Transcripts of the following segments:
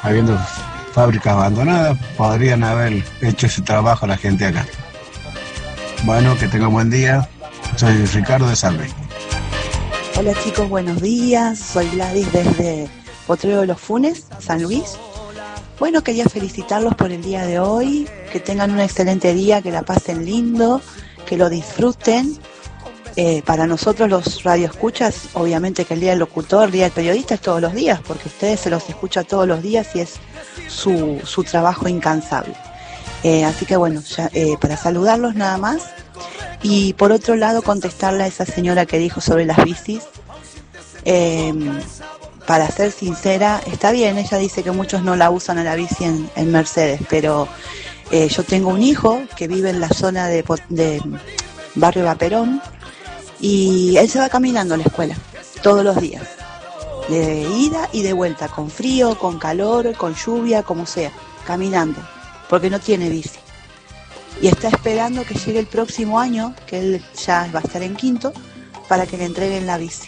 habiendo fábricas abandonadas, podrían haber hecho ese trabajo la gente acá. Bueno, que tengan buen día. Soy Ricardo de Salve. Hola chicos, buenos días. Soy Gladys desde Potrero de los Funes, San Luis. Bueno, quería felicitarlos por el día de hoy, que tengan un excelente día, que la pasen lindo, que lo disfruten. Para nosotros los radioescuchas, obviamente que el día del locutor, el día del periodista es todos los días, porque ustedes se los escucha todos los días y es su trabajo incansable. Así que bueno, ya, para saludarlos nada más. Y por otro lado, contestarle a esa señora que dijo sobre las bicis. Para ser sincera, está bien, ella dice que muchos no la usan a la bici en Mercedes, pero yo tengo un hijo que vive en la zona de Barrio Vaperón y él se va caminando a la escuela todos los días, de ida y de vuelta, con frío, con calor, con lluvia, como sea, caminando, porque no tiene bici. Y está esperando que llegue el próximo año, que él ya va a estar en quinto, para que le entreguen la bici.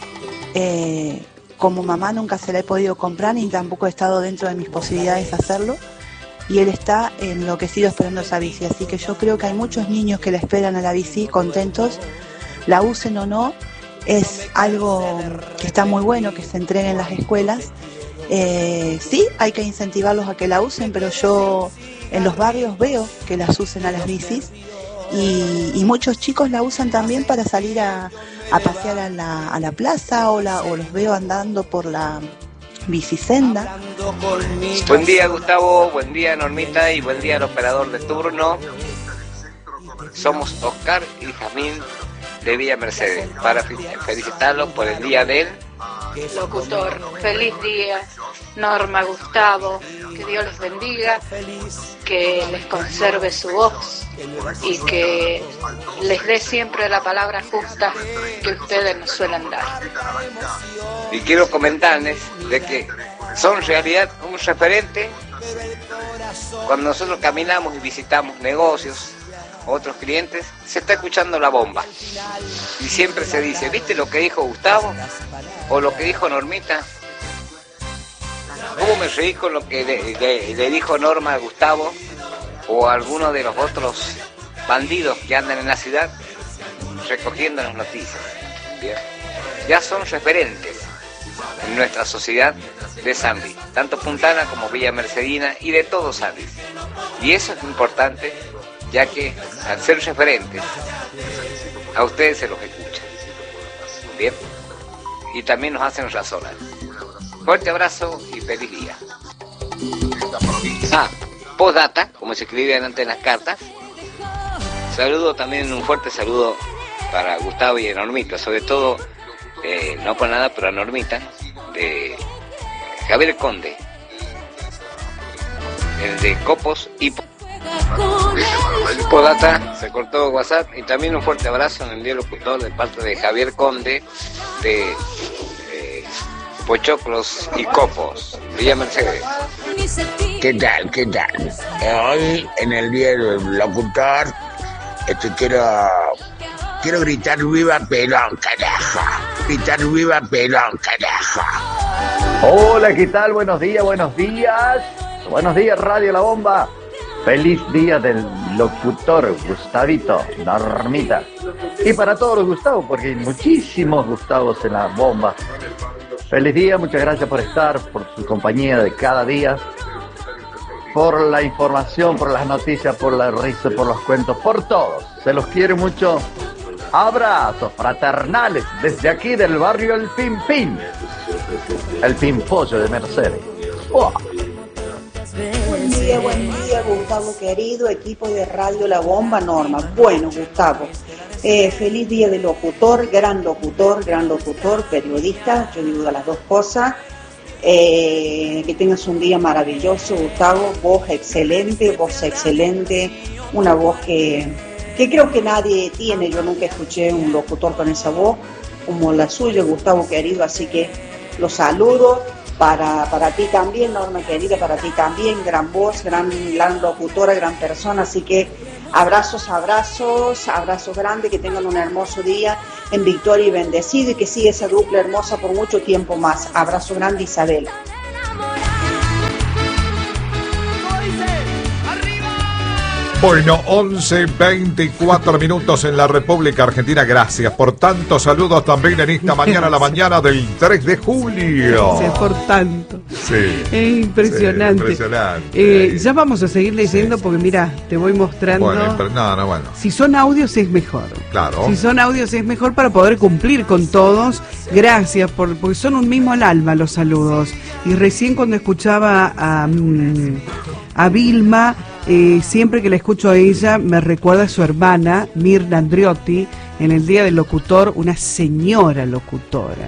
Como mamá nunca se la he podido comprar ni tampoco he estado dentro de mis posibilidades hacerlo, y él está enloquecido esperando esa bici, así que yo creo que hay muchos niños que la esperan a la bici contentos, la usen o no, es algo que está muy bueno que se entregue en las escuelas. Sí, hay que incentivarlos a que la usen, pero yo en los barrios veo que las usen a las bicis y muchos chicos la usan también para salir a pasear a la plaza o los veo andando por la bicisenda. Buen día Gustavo, buen día Normita y buen día al operador de turno. Somos Oscar y Jamín de Villa Mercedes para felicitarlos por el día del locutor. Feliz día, Norma, Gustavo, que Dios les bendiga, que les conserve su voz y que les dé siempre la palabra justa que ustedes nos suelen dar. Y quiero comentarles de que son en realidad un referente cuando nosotros caminamos y visitamos negocios, otros clientes, se está escuchando la bomba y siempre se dice, ¿viste lo que dijo Gustavo? O lo que dijo Normita. ¿Cómo me reí con lo que le dijo Norma a Gustavo o a alguno de los otros bandidos que andan en la ciudad recogiendo las noticias? Bien. Ya son referentes en nuestra sociedad de San Luis, tanto Puntana como Villa Mercedina y de todo San Luis. Y eso es importante, ya que al ser referentes, a ustedes se los escucha. Bien. Y también nos hacen razonar. Fuerte abrazo y feliz día. Postdata, como se escribían antes en las cartas. Saludo también, un fuerte saludo para Gustavo y a Normita, sobre todo, no por nada, pero a Normita, de Javier Conde, el de Copos y Podata, se cortó WhatsApp. Y también un fuerte abrazo en el día locutor de parte de Javier Conde de Pochoclos y Copos, Villa Mercedes. ¿Qué tal? ¿Qué tal? Hoy en el día del locutor quiero gritar viva Perón, carajo. Gritar viva Perón, carajo. Hola, ¿qué tal? Buenos días, buenos días. Buenos días, Radio La Bomba. Feliz día del locutor, Gustavito, Normita. Y para todos los Gustavos, porque hay muchísimos Gustavos en la bomba. Feliz día, muchas gracias por estar, por su compañía de cada día, por la información, por las noticias, por la risa, por los cuentos, por todos. Se los quiere mucho. Abrazos fraternales desde aquí del barrio El Pimpín. El Pimpollo de Mercedes. ¡Oh! Buen día, Gustavo querido, equipo de Radio La Bomba, Norma. Bueno, Gustavo, feliz día de locutor, gran locutor, periodista, yo digo las dos cosas. Que tengas un día maravilloso, Gustavo, voz excelente, una voz que creo que nadie tiene, yo nunca escuché un locutor con esa voz como la suya, Gustavo querido, así que los saludo. Para ti también, Norma querida, para ti también, gran voz, gran locutora, gran persona, así que abrazos grandes, que tengan un hermoso día en victoria y bendecido y que siga esa dupla hermosa por mucho tiempo más. Abrazo grande, Isabel. Bueno, 11:24 minutos en la República Argentina. Gracias por tantos saludos también en esta mañana, la mañana del 3 de julio. Gracias por tanto. Sí. Es impresionante. Sí, impresionante. Ya vamos a seguir leyendo porque mira, te voy mostrando. Bueno. Si son audios es mejor. Claro. Si son audios es mejor para poder cumplir con todos. Gracias porque son un mismo al alma los saludos. Y recién cuando escuchaba a Vilma, siempre que la escucho a ella me recuerda a su hermana Mirna Andriotti en el Día del Locutor, una señora locutora,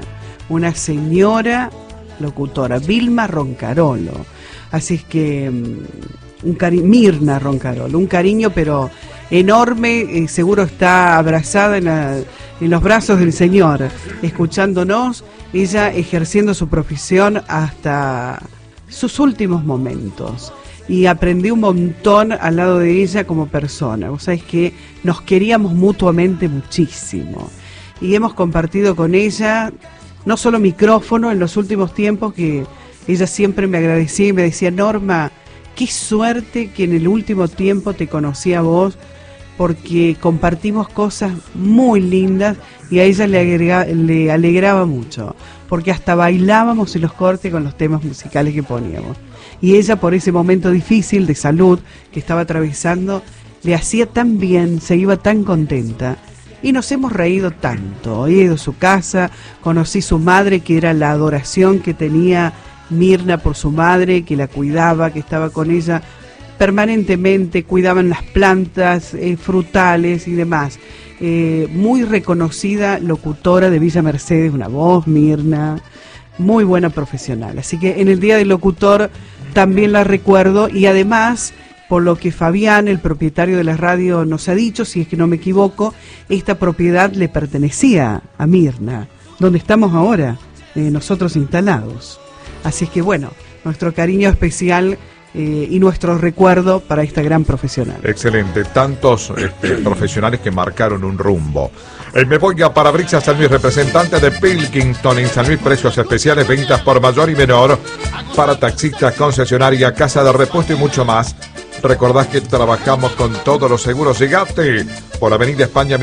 Vilma Roncarolo. Así es que Mirna Roncarolo, un cariño pero enorme, seguro está abrazada en los brazos del Señor, escuchándonos, ella ejerciendo su profesión hasta sus últimos momentos. Y aprendí un montón al lado de ella como persona. Vos sabés que nos queríamos mutuamente muchísimo. Y hemos compartido con ella, no solo micrófono en los últimos tiempos, que ella siempre me agradecía y me decía, Norma, qué suerte que en el último tiempo te conocí a vos, porque compartimos cosas muy lindas y a ella le alegraba mucho, porque hasta bailábamos en los cortes con los temas musicales que poníamos. Y ella, por ese momento difícil de salud que estaba atravesando, le hacía tan bien, se iba tan contenta. Y nos hemos reído tanto. He ido a su casa, conocí su madre, que era la adoración que tenía Mirna por su madre, que la cuidaba, que estaba con ella permanentemente, cuidaban las plantas, frutales y demás. Muy reconocida locutora de Villa Mercedes, una voz, Mirna, muy buena profesional. Así que en el Día del Locutor también la recuerdo, y además, por lo que Fabián, el propietario de la radio, nos ha dicho, si es que no me equivoco, esta propiedad le pertenecía a Mirna, donde estamos ahora, nosotros instalados. Así es que bueno, nuestro cariño especial y nuestro recuerdo para esta gran profesional. Excelente, tantos profesionales que marcaron un rumbo. Me voy a Parabrisas San Luis, representante de Pilkington en San Luis, precios especiales, ventas por mayor y menor, para taxistas, concesionaria, casa de repuesto y mucho más. Recordad que trabajamos con todos los seguros. Llegate por Avenida España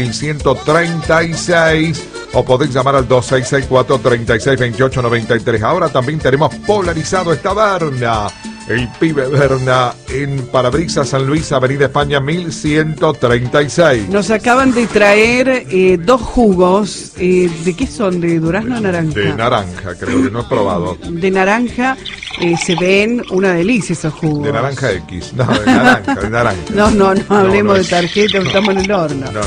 1136 o podéis llamar al 2664-362893. Ahora también tenemos polarizado esta Berna. El Pibe Berna en Parabrisas San Luis, Avenida España 1136. Nos acaban de traer 2 jugos. ¿De qué son? ¿De durazno o naranja? De naranja, creo que no he probado. De naranja, se ven una delicia esos jugos. De naranja X, no, de naranja. No hablemos de tarjeta, estamos en el horno. No.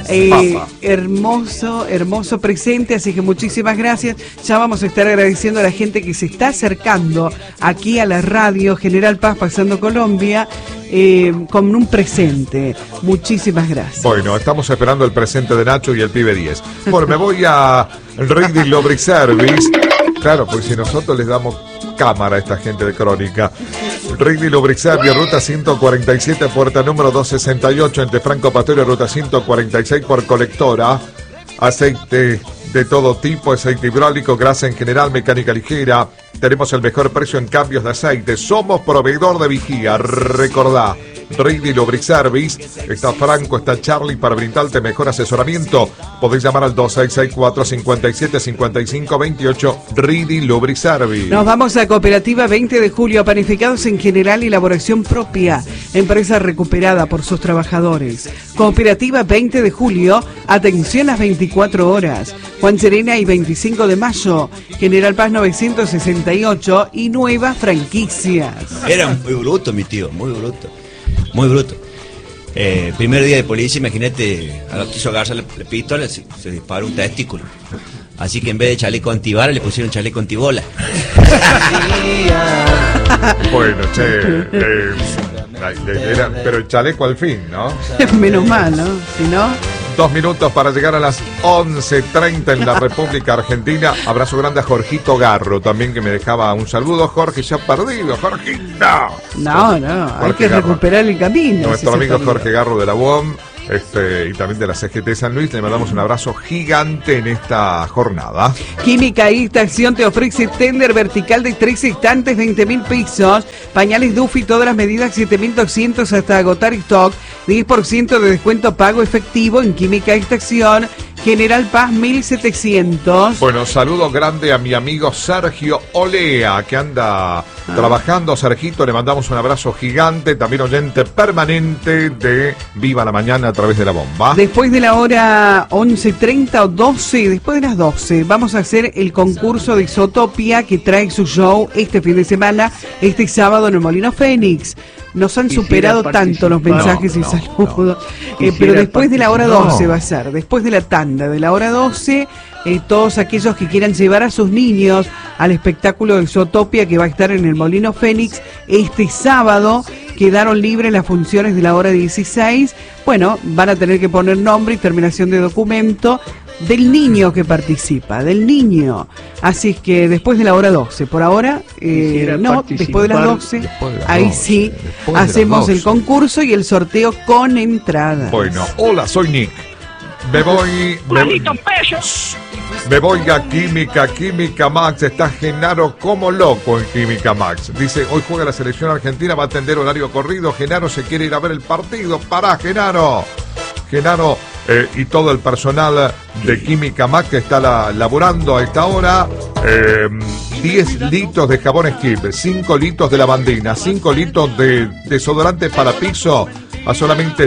Hermoso presente, así que muchísimas gracias. Ya vamos a estar agradeciendo a la gente que se está acercando aquí a la radio General Paz, pasando Colombia, con un presente. Muchísimas gracias. Bueno, estamos esperando el presente de Nacho y el Pibe 10. Bueno, me voy a Ridley Lubric Service. Claro, porque si nosotros les damos cámara a esta gente de Crónica. Ridley Lubric Service, ruta 147, puerta número 268, entre Franco Pastor, ruta 146 por Colectora. Aceite de todo tipo, aceite hidráulico, grasa en general, mecánica ligera. Tenemos el mejor precio en cambios de aceite. Somos proveedor de vigía. Recordá, Ridley Lubric Service. Está Franco, está Charlie para brindarte mejor asesoramiento. Podéis llamar al 2664-575528. Ridley Lubric Service. Nos vamos a Cooperativa 20 de Julio. Panificados en general y elaboración propia. Empresa recuperada por sus trabajadores. Cooperativa 20 de Julio. Atención las 24 horas. Juan Serena y 25 de Mayo. General Paz 968 y nuevas franquicias. Era muy bruto, mi tío, muy bruto. Muy bruto. Primer día de policía, imagínate, a lo que quiso agarrar la pistola, se disparó un testículo. Así que en vez de chaleco antibala, le pusieron chaleco antibola. Bueno, pero el chaleco al fin, ¿no? Menos mal, ¿no? Si no... 2 minutos para llegar a las 11:30 en la República Argentina. Abrazo grande a Jorgito Garro, también, que me dejaba un saludo. Jorge, se ha perdido, Jorgito. No, hay que recuperar el camino. Nuestro amigo Jorge Garro de la UOM. y también de la CGT San Luis. Le mandamos un abrazo gigante en esta jornada. Química y Estación te ofrece tender vertical de 3 estantes, 20.000 pesos. Pañales Duffy, todas las medidas, 7.200 hasta agotar stock. 10% de descuento pago efectivo en Química y Estación. General Paz 1700. Bueno, saludo grande a mi amigo Sergio Olea, que anda trabajando. Sergito, le mandamos un abrazo gigante, también oyente permanente de Viva la Mañana a través de la bomba. Después de la hora 11:30 o 12, después de las 12, vamos a hacer el concurso de Isotopia, que trae su show este fin de semana, este sábado en el Molino Fénix. Nos han superado tanto los mensajes y saludos. Pero después de la hora 12 va a ser, después de la tanda de la hora 12, todos aquellos que quieran llevar a sus niños al espectáculo de Isotopia, que va a estar en el Molino Fénix este sábado. Quedaron libres las funciones de la hora 16. Bueno, van a tener que poner nombre y terminación de documento del niño que participa, del niño. Así es que después de la hora 12, por ahora, no, después de las 12, ahí sí, hacemos el concurso y el sorteo con entradas. Bueno, hola, soy Nick. Me voy a Química Max. Está Genaro como loco en Química Max. Dice, hoy juega la selección argentina, va a atender horario corrido. Genaro se quiere ir a ver el partido. ¡Pará, Genaro! Genaro y todo el personal de Química Max que está laburando a esta hora. 10 litros de jabón Skip, 5 litros de lavandina, 5 litros de desodorante para piso a solamente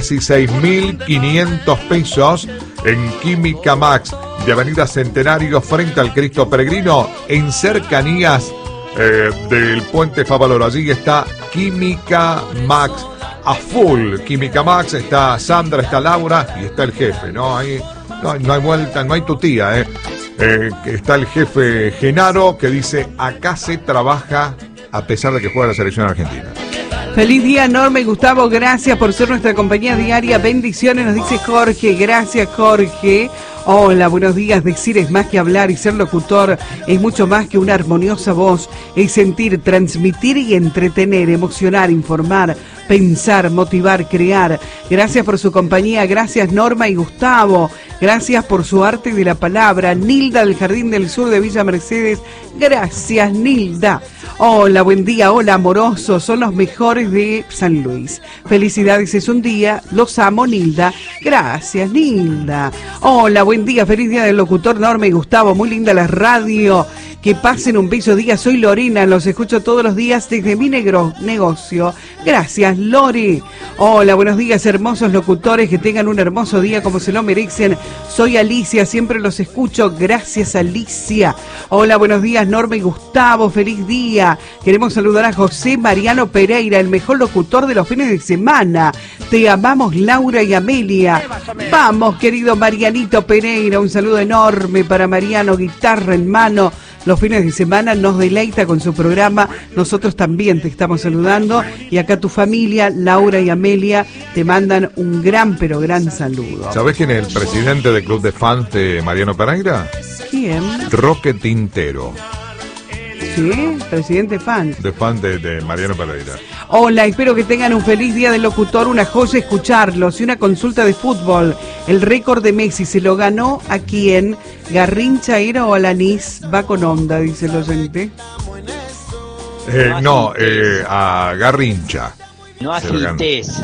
16.500 pesos en Química Max de Avenida Centenario frente al Cristo Peregrino, en cercanías del Puente Favaloro. Allí está Química Max a full. Química Max, está Sandra, está Laura y está el jefe, ¿no? Ahí no hay vuelta, no hay tutía, está el jefe Genaro, que dice, acá se trabaja a pesar de que juega la selección argentina. Feliz día, Norma y Gustavo, gracias por ser nuestra compañía diaria, bendiciones, nos dice Jorge, gracias Jorge. Hola, buenos días. Decir es más que hablar y ser locutor es mucho más que una armoniosa voz. Es sentir, transmitir y entretener, emocionar, informar, pensar, motivar, crear. Gracias por su compañía. Gracias Norma y Gustavo. Gracias por su arte de la palabra. Nilda del Jardín del Sur de Villa Mercedes. Gracias Nilda. Hola, buen día. Hola, amorosos. Son los mejores de San Luis. Felicidades, es un día. Los amo, Nilda. Gracias, Nilda. Hola, buen día. Feliz día del locutor Norma y Gustavo. Muy linda la radio. Que pasen un bello día. Soy Lorena. Los escucho todos los días desde mi negocio. Gracias, Lore. Hola, buenos días, hermosos locutores. Que tengan un hermoso día como se lo merecen. Soy Alicia. Siempre los escucho. Gracias, Alicia. Hola, buenos días, Norma y Gustavo. Feliz día. Queremos saludar a José Mariano Pereira, el mejor locutor de los fines de semana. Te amamos, Laura y Amelia. Vamos, querido Marianito Pereira. Un saludo enorme para Mariano, guitarra en mano. Los fines de semana nos deleita con su programa. Nosotros también te estamos saludando. Y acá tu familia, Laura y Amelia, te mandan un gran, pero gran saludo. ¿Sabés quién es el presidente del club de fans de Mariano Pereira? ¿Quién? Roque Tintero. Sí, presidente fan. De fan de Mariano Pereira. Hola, espero que tengan un feliz día del locutor, una joya escucharlos y una consulta de fútbol. El récord de Messi se lo ganó a quién, Garrincha era o Alanís, va con onda, dice el oyente. No, a Garrincha. No agites.